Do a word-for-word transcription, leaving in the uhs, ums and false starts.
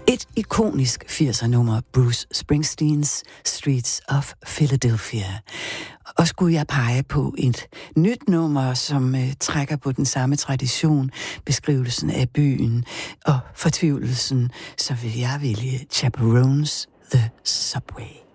Et ikonisk firser-nummer, Bruce Springsteens Streets of Philadelphia. Og skulle jeg pege på et nyt nummer, som øh, trækker på den samme tradition, beskrivelsen af byen og fortvivlelsen, så vil jeg vælge Chaperones The Subway.